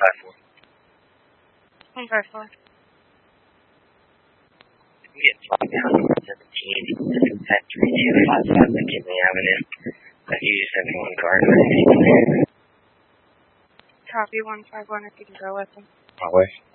154. You can get flight down to 117 at 3255 McKinley Avenue. U71 Gardner. Copy 151 if you can go with them. My way.